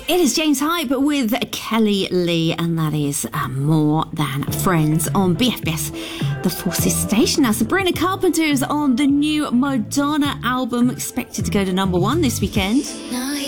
It is James Hype with Kelly Lee, and that is More Than Friends on BFBS, the Forces station. Now, Sabrina Carpenter is on the new Madonna album, expected to go to number 1 this weekend. No,